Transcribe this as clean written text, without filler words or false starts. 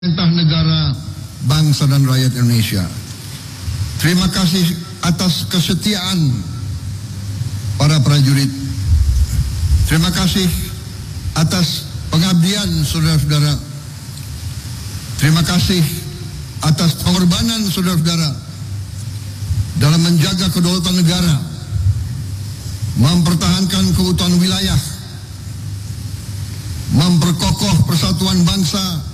Pemerintah negara, bangsa dan rakyat Indonesia. Terima kasih atas kesetiaan para prajurit. Terima kasih atas pengabdian saudara-saudara. Terima kasih atas pengorbanan saudara-saudara dalam menjaga kedaulatan negara, mempertahankan keutuhan wilayah, memperkokoh persatuan bangsa,